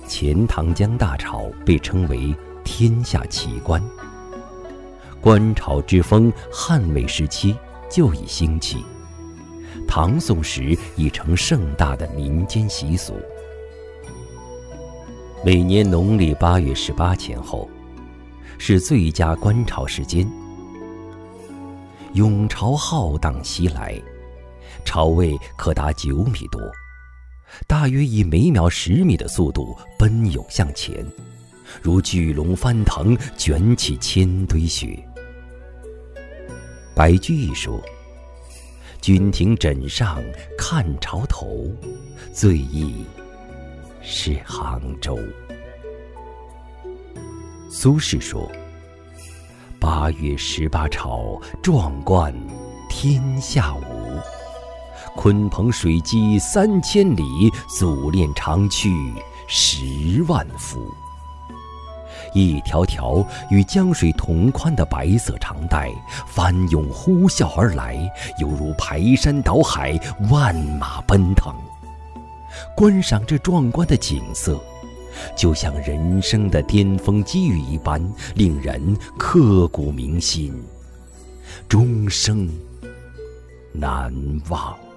钱塘江大潮被称为天下奇观。观潮之风，汉魏时期就已兴起，唐宋时已成盛大的民间习俗。每年农历8月18前后，是最佳观潮时间。涌潮浩荡袭来，潮位可达9米多，大约以每秒10米的速度奔涌向前，如巨龙翻腾，卷起千堆雪。白居易说：“君庭枕上看潮头，最忆是杭州。”苏轼说：“8月18潮，壮观天下无。鲲鹏水击3000里，祖练长驱10万夫。”一条条与江水同宽的白色长带翻涌呼啸而来，犹如排山倒海，万马奔腾。观赏这壮观的景色，就像人生的巅峰机遇一般，令人刻骨铭心，终生难忘。